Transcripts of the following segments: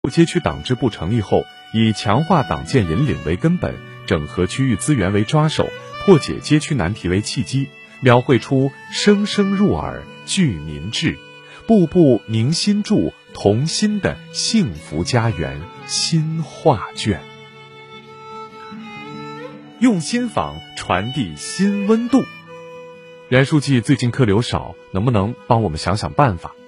街区党支部成立后，以强化党建引领为根本，整合区域资源为抓手，破解街区难题为契机，描绘出声声入耳、聚民智、步步凝心注、同心的幸福家园新画卷。用心坊传递新温度。冉书记最近客流少，能不能帮我们想想办法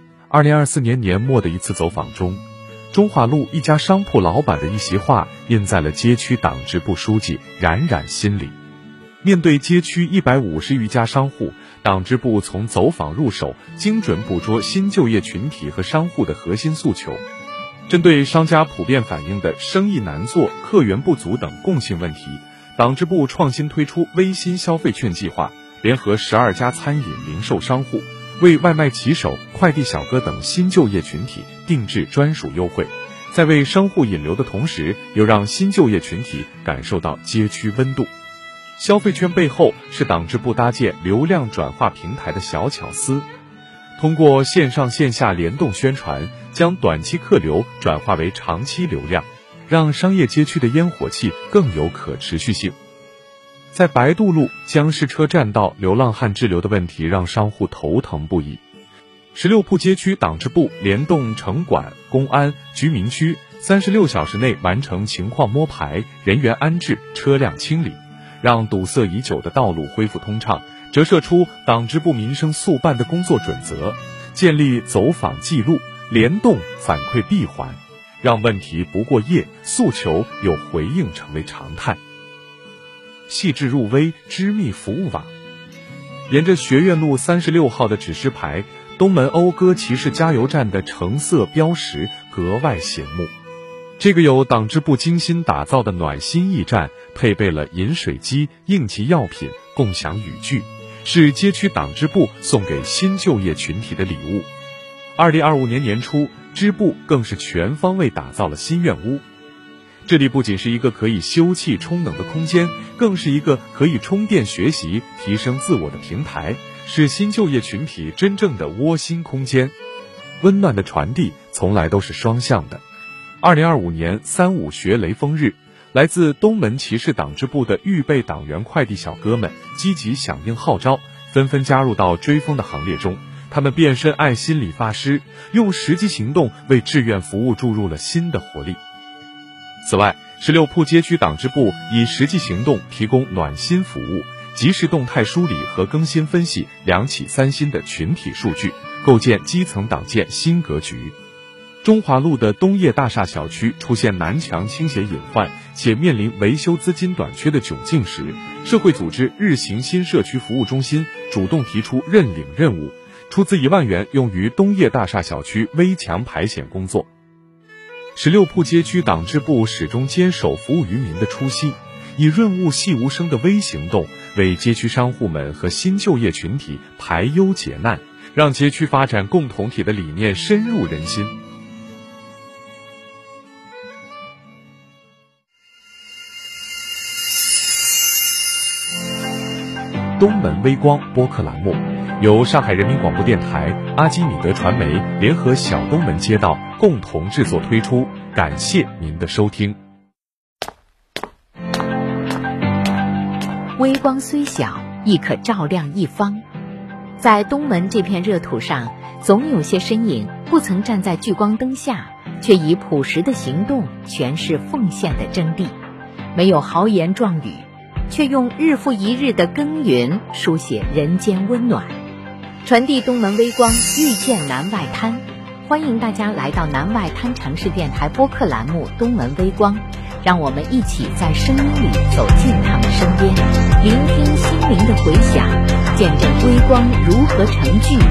？2024年年末的一次走访中，中华路一家商铺老板的一席话印在了街区党支部书记冉冉心里。面对街区150余家商户，党支部从走访入手，精准捕捉新就业群体和商户的核心诉求。针对商家普遍反映的生意难做、客源不足等共性问题，党支部创新推出微信消费券计划，联合12家餐饮零售商户，为外卖骑手、快递小哥等新就业群体定制专属优惠，在为商户引流的同时，又让新就业群体感受到街区温度。消费券背后是党支部搭建流量转化平台的小巧思，通过线上线下联动宣传，将短期客流转化为长期流量，让商业街区的烟火气更有可持续性。在白渡路江市车站道流浪汉滞留的问题让商户头疼不已。16铺街区党支部联动城管、公安、居民区36小时内完成情况摸排、人员安置、车辆清理，让堵塞已久的道路恢复通畅，折射出党支部民生速办的工作准则，建立走访记录、联动反馈闭环，让问题不过夜，诉求有回应成为常态。细致入微，织密服务网。沿着学院路36号的指示牌，东门讴歌骑士加油站的橙色标识格外醒目。这个由党支部精心打造的暖心驿站，配备了饮水机、应急药品、共享语句，是街区党支部送给新就业群体的礼物。2025年年初，支部更是全方位打造了新院屋。这里不仅是一个可以休憩充能的空间，更是一个可以充电学习、提升自我的平台，是新就业群体真正的窝心空间。温暖的传递从来都是双向的。2025年3·5学雷锋日，来自东门骑士党支部的预备党员快递小哥们积极响应号召，纷纷加入到追风的行列中。他们变身爱心理发师，用实际行动为志愿服务注入了新的活力。此外，16铺街区党支部以实际行动提供暖心服务，及时动态梳理和更新分析2起3新的群体数据，构建基层党建新格局。中华路的东叶大厦小区出现南墙倾斜隐患，且面临维修资金短缺的窘境时，社会组织日行新社区服务中心主动提出认领任务，出资1万元用于东叶大厦小区危墙排险工作。16铺街区党支部始终坚守服务于民的初心，以润物细无声的微行动，为街区商户们和新就业群体排忧解难，让街区发展共同体的理念深入人心。东门微光播客栏目由上海人民广播电台、阿基米德传媒联合小东门街道共同制作推出，感谢您的收听。 微光虽小，亦可照亮一方。在东门这片热土上，总有些身影不曾站在聚光灯下，却以朴实的行动诠释奉献的真谛。没有豪言壮语，却用日复一日的耕耘书写人间温暖，传递东门微光，遇见南外滩。欢迎大家来到南外滩城市电台播客栏目东门微光，让我们一起在声音里走进他们身边，聆听心灵的回响，见证微光如何成聚